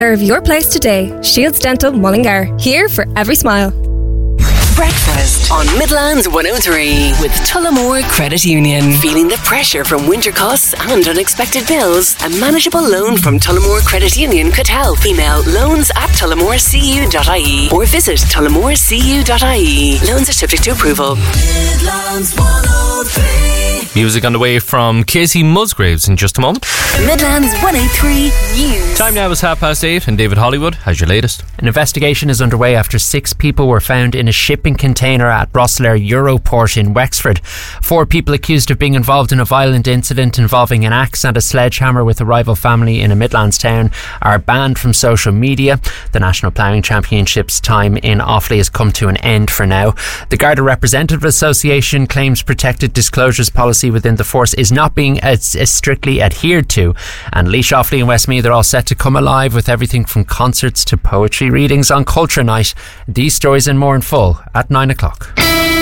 Serve your place today. Shields Dental Mullingar, here for every smile. Breakfast on Midlands 103 with Tullamore Credit Union. Feeling the pressure from winter costs and unexpected bills? A manageable loan from Tullamore Credit Union could help. Email loans@tullamorecu.ie or visit tullamorecu.ie. Loans are subject to approval. Midlands 103. Music on the way from Casey Musgraves in just a moment. Midlands 103 News. Time now is 8:30 and David Hollywood has your latest. An investigation is underway after 6 people were found in a shipping container at Rosslare Europort in Wexford. 4 people accused of being involved in a violent incident involving an axe and a sledgehammer with a rival family in a Midlands town are banned from social media. The National Ploughing Championships time in Offaly has come to an end for now. The Garda Representative Association claims protected disclosures policy within the force is not being as strictly adhered to. And Laois, Offaly and Westmeath are all set to come alive with everything from concerts to poetry readings on Culture Night. These stories and more in full at 9 o'clock.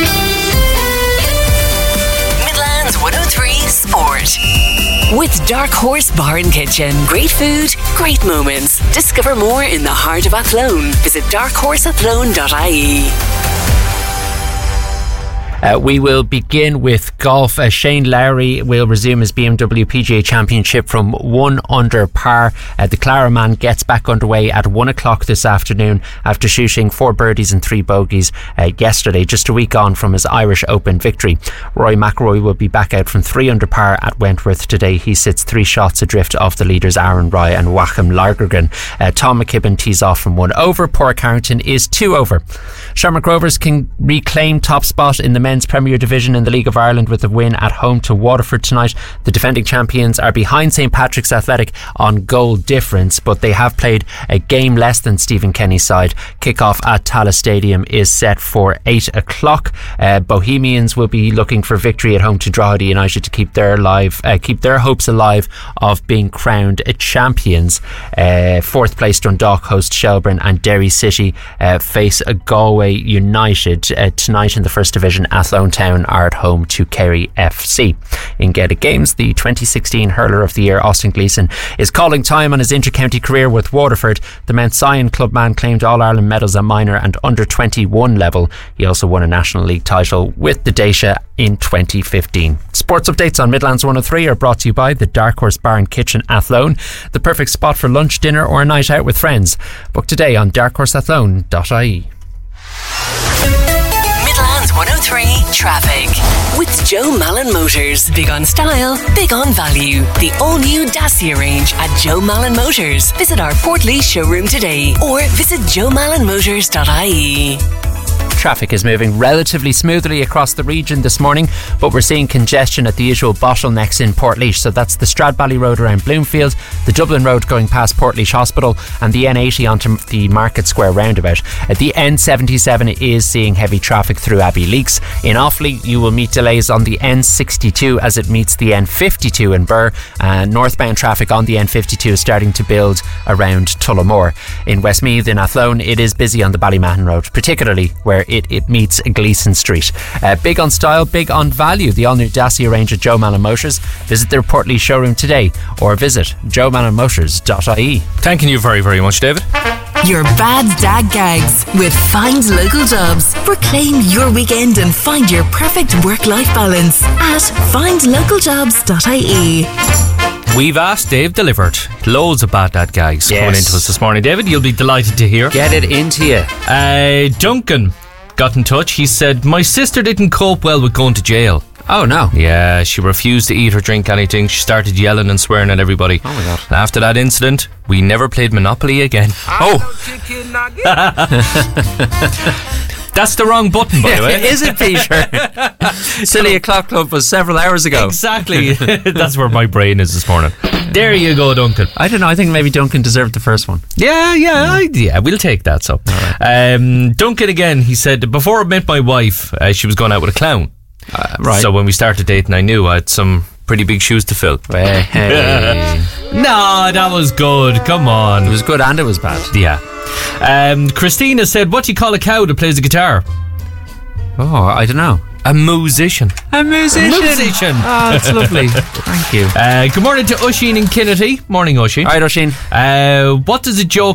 Midlands 103 Sport. With Dark Horse Bar and Kitchen. Great food, great moments. Discover more in the heart of Athlone. Visit darkhorseathlone.ie. We will begin with golf. Shane Lowry will resume his BMW PGA Championship from 1 under par. The Clara man gets back underway at 1 o'clock this afternoon after shooting 4 birdies and 3 bogeys yesterday, just a week on from his Irish Open victory. Rory McIlroy will be back out from 3 under par at Wentworth today. He sits 3 shots adrift of the leaders Aaron Rye and Joachim Lagergren. Tom McKibben tees off from 1 over. Porrick Harrington is 2 over. Shamrock Rovers can reclaim top spot in the men's Premier Division in the League of Ireland with a win at home to Waterford tonight. The defending champions are behind St Patrick's Athletic on goal difference, but they have played a game less than Stephen Kenny's side. Kick-off at Tallaght Stadium is set for 8 o'clock. Bohemians will be looking for victory at home to Drogheda United to keep their hopes alive of being crowned champions. 4th place Dundalk host Shelbourne, and Derry City face Galway United tonight in the First Division. Athlone Town are at home to Kerry FC. In Gaelic games, the 2016 Hurler of the Year Austin Gleeson is calling time on his inter-county career with Waterford. The Mount Sion clubman claimed All-Ireland medals at minor and under-21 level. He also won a National League title with the Dacia in 2015. Sports updates on Midlands 103 are brought to you by the Dark Horse Bar and Kitchen Athlone, the perfect spot for lunch, dinner or a night out with friends. Book today on darkhorseathlone.ie. Midlands 103 Traffic with Joe Mallon Motors. Big on style, big on value. The all-new Dacia range at Joe Mallon Motors. Visit our Portlaoise showroom today or visit joemallonmotors.ie. Traffic is moving relatively smoothly across the region this morning, but we're seeing congestion at the usual bottlenecks in Portlaoise. So that's the Stradbally Road around Bloomfield, the Dublin Road going past Portlaoise Hospital, and the N80 onto the Market Square roundabout. The N77 is seeing heavy traffic through Abbey Leaks. In Offaly, you will meet delays on the N62 as it meets the N52 in Birr. Northbound traffic on the N52 is starting to build around Tullamore. In Westmeath, in Athlone, it is busy on the Ballymahon Road, particularly where it meets Gleeson Street. Big on style, big on value. The all-new Dacia range at Joe Mallon Motors. Visit their Portlaoise showroom today or visit joemallonmotors.ie. Thanking you very, very much, David. Your bad dad gags with Find Local Jobs. Reclaim your weekend and find your perfect work-life balance at findlocaljobs.ie. We've asked, Dave delivered. Loads of bad dad gags coming into us this morning. David, you'll be delighted to hear. Get it into you. Duncan got in touch. He said, my sister didn't cope well with going to jail. Oh no. Yeah, she refused to eat or drink anything. She started yelling and swearing at everybody. Oh my God. And after that incident, we never played Monopoly again. That's the wrong button, by the way. Is it, Peter? Silly O'Clock Club was several hours ago. Exactly. That's where my brain is this morning. There you go, Duncan. I don't know. I think maybe Duncan deserved the first one. Yeah, we'll take that. So, right. Duncan again. He said, before I met my wife, she was going out with a clown. Right. So when we started dating, I knew I had some pretty big shoes to fill. Hey. No, that was good. Come on. It was good and it was bad. Yeah. Christina said, what do you call a cow that plays a guitar? Oh, I don't know. A musician. A musician. Oh, that's lovely. Thank you. Good morning to Oisín in Kinnity. Morning, Oisín. Alright, Oisín. What does a joke